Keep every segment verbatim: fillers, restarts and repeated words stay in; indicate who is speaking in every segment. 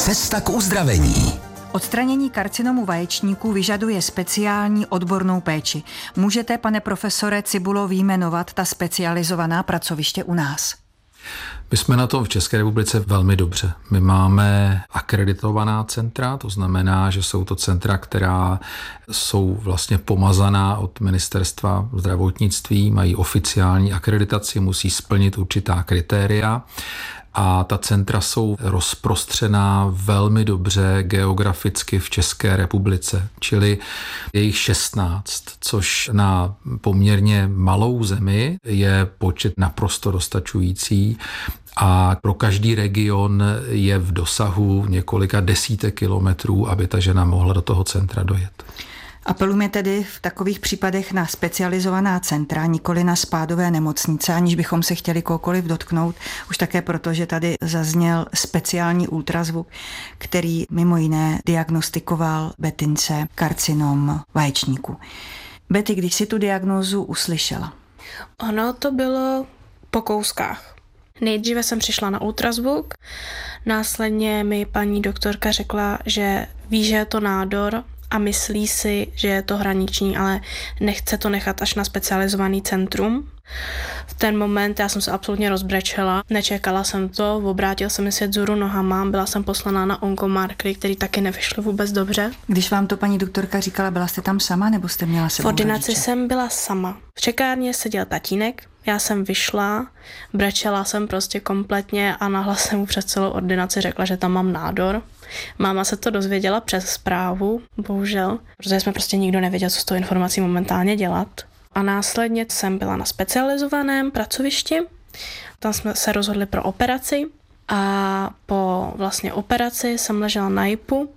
Speaker 1: Cesta k uzdravení.
Speaker 2: Odstranění karcinomu vaječníků vyžaduje speciální odbornou péči. Můžete, pane profesore Cibulo, vyjmenovat ta specializovaná pracoviště u nás?
Speaker 3: My jsme na tom v České republice velmi dobře. My máme akreditovaná centra, to znamená, že jsou to centra, která jsou vlastně pomazaná od ministerstva zdravotnictví, mají oficiální akreditaci, musí splnit určitá kritéria. A ta centra jsou rozprostřená velmi dobře geograficky v České republice, čili je jich šestnáct, což na poměrně malou zemi je počet naprosto dostačující a pro každý region je v dosahu několika desítek kilometrů, aby ta žena mohla do toho centra dojet.
Speaker 2: Apelujeme tedy v takových případech na specializovaná centra, nikoli na spádové nemocnice, aniž bychom se chtěli kohokoliv dotknout, už také proto, že tady zazněl speciální ultrazvuk, který mimo jiné diagnostikoval Betince karcinom vaječníku. Betty, když si tu diagnózu uslyšela?
Speaker 4: Ono to bylo po kouskách. Nejdříve jsem přišla na ultrazvuk, následně mi paní doktorka řekla, že ví, že je to nádor, a myslí si, že je to hraniční, ale nechce to nechat až na specializovaný centrum. V ten moment já jsem se absolutně rozbrečela, nečekala jsem to, obrátil jsem mi svět vzhůru nohama, byla jsem poslaná na onkomarkery, který taky nevyšly vůbec dobře.
Speaker 2: Když vám to paní doktorka říkala, byla jste tam sama, nebo jste měla sebou
Speaker 4: V ordinaci
Speaker 2: rodiče?
Speaker 4: Jsem byla sama. V čekárně seděl tatínek, já jsem vyšla, brečela jsem prostě kompletně a nahlas jsem mu přes celou ordinaci řekla, že tam mám nádor. Máma se to dozvěděla přes zprávu, bohužel, protože jsme prostě nikdo nevěděl, co s tou informací momentálně dělat. A následně jsem byla na specializovaném pracovišti, tam jsme se rozhodli pro operaci a po vlastně operaci jsem ležela na jipu.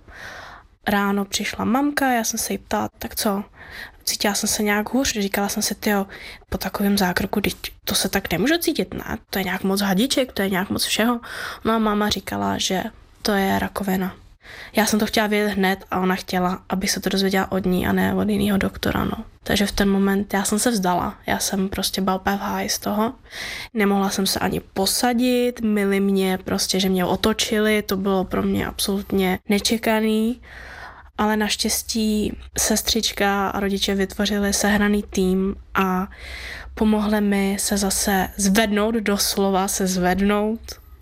Speaker 4: Ráno přišla mamka, já jsem se jí ptala, tak co, cítila jsem se nějak hůř, říkala jsem si, tyjo, po takovém zákroku, to se tak nemůžu cítit, ne, to je nějak moc hadiček, to je nějak moc všeho. No a máma říkala, že to je rakovina. Já jsem to chtěla vědět hned a ona chtěla, abych se to dozvěděla od ní a ne od jiného doktora, no. Takže v ten moment já jsem se vzdala, já jsem prostě byla úplně v háji z toho. Nemohla jsem se ani posadit, mili mě prostě, že mě otočili, to bylo pro mě absolutně nečekaný. Ale naštěstí sestřička a rodiče vytvořili sehraný tým a pomohli mi se zase zvednout, doslova se zvednout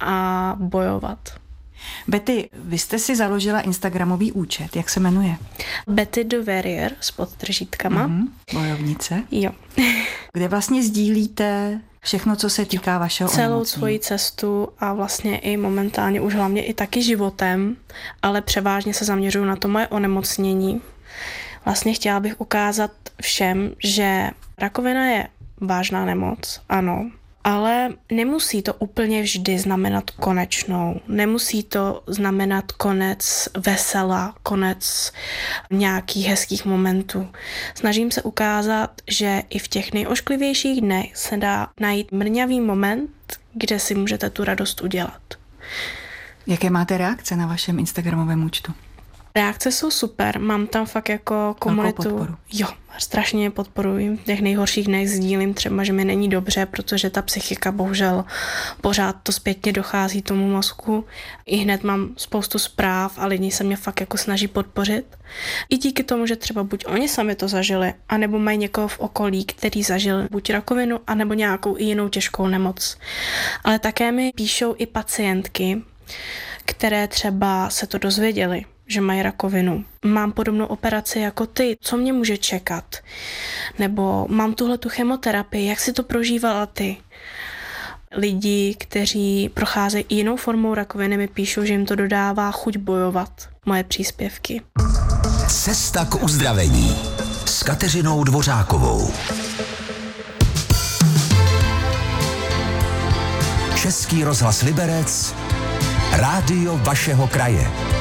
Speaker 4: a bojovat.
Speaker 2: Betty, vy jste si založila instagramový účet, jak se jmenuje?
Speaker 4: Betty the Warrior s podtržítkama.
Speaker 2: Mm-hmm, bojovnice.
Speaker 4: Jo.
Speaker 2: Kde vlastně sdílíte všechno, co se týká vašeho
Speaker 4: Celou
Speaker 2: onemocnění.
Speaker 4: svoji cestu a vlastně i momentálně už hlavně i taky životem, ale převážně se zaměřuju na to moje onemocnění. Vlastně chtěla bych ukázat všem, že rakovina je vážná nemoc, ano, ale nemusí to úplně vždy znamenat konečnou. Nemusí to znamenat konec vesela, konec nějakých hezkých momentů. Snažím se ukázat, že i v těch nejošklivějších dnech se dá najít mrňavý moment, kde si můžete tu radost udělat.
Speaker 2: Jaké máte reakce na vašem instagramovém účtu?
Speaker 4: Reakce jsou super, mám tam fakt jako komunitu. Jo, strašně mě podporuji. V těch nejhorších dnech sdílím třeba, že mi není dobře, protože ta psychika bohužel pořád to zpětně dochází tomu mozku. I hned mám spoustu zpráv a lidi se mě fakt jako snaží podpořit. I díky tomu, že třeba buď oni sami to zažili, anebo mají někoho v okolí, který zažil buď rakovinu, anebo nějakou i jinou těžkou nemoc. Ale také mi píšou i pacientky, které třeba se to dozvěděly, že mají rakovinu. Mám podobnou operaci jako ty, co mě může čekat? Nebo mám tuhle tu chemoterapii, jak si to prožívala ty? Lidi, kteří procházejí jinou formou rakoviny, mi píšou, že jim to dodává chuť bojovat. Moje příspěvky.
Speaker 1: Cesta k uzdravení s Kateřinou Dvořákovou. Český rozhlas Liberec, rádio vašeho kraje.